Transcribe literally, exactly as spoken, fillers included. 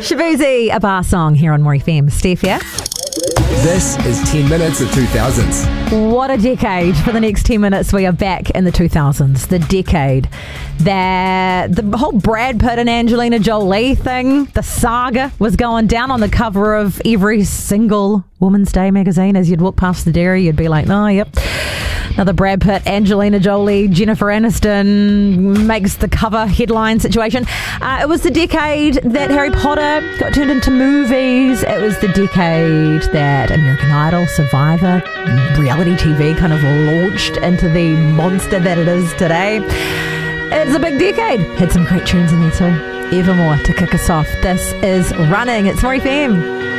Shabuzi, a bar song here on More F M. Steph here. This is ten minutes of two thousands. What a decade. For the next ten minutes, we are back in the two thousands. The decade that the whole Brad Pitt and Angelina Jolie thing, the saga, was going down on the cover of every single Woman's Day magazine. As you'd walk past the dairy, you'd be like, oh, yep. Another Brad Pitt, Angelina Jolie, Jennifer Aniston makes the cover headline situation. Uh, it was the decade that Harry Potter got turned into movies. It was the decade that American Idol, Survivor, reality T V kind of launched into the monster that it is today. It's a big decade. Had some great tunes in there too. Evermore to kick us off. This is Running. It's More F M.